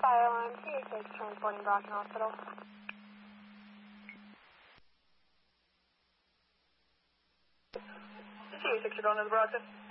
fire alarm, CHH transporting Brockton Hospital. CHH, you're going to the Brockton.